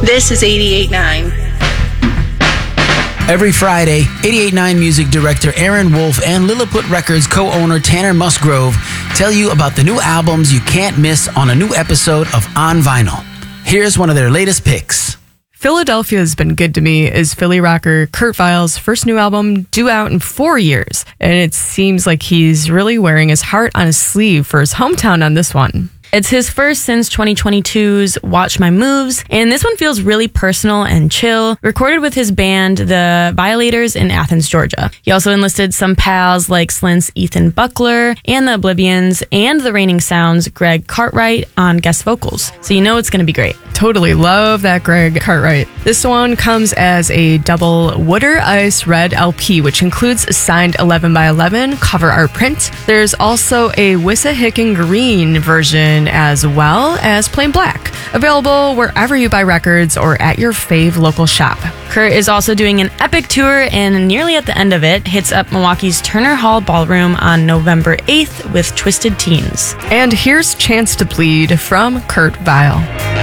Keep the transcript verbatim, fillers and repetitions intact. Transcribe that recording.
This is eighty-eight point nine. Every Friday, eighty-eight point nine music director Aaron Wolf and Lilliput Records co-owner Tanner Musgrove tell you about the new albums you can't miss on a new episode of On Vinyl. Here's one of their latest picks. Philadelphia Has Been Good to Me is Philly rocker Kurt Vile's first new album, due out in four years. And it seems like he's really wearing his heart on his sleeve for his hometown on this one. It's his first since twenty twenty-two's Watch My Moves, and this one feels really personal and chill, recorded with his band, The Violators, in Athens, Georgia. He also enlisted some pals like Slint's Ethan Buckler and the Oblivions and the Raining Sound's Greg Cartwright on guest vocals. So you know it's going to be great. Totally love that Greg Cartwright. This one comes as a double Wooder Ice Red L P, which includes a signed eleven by eleven cover art print. There's also a Wissahickon Green version as well as plain black. Available wherever you buy records or at your fave local shop. Kurt is also doing an epic tour, and nearly at the end of it, hits up Milwaukee's Turner Hall Ballroom on November eighth with Twisted Teens. And here's Chance to Bleed from Kurt Vile.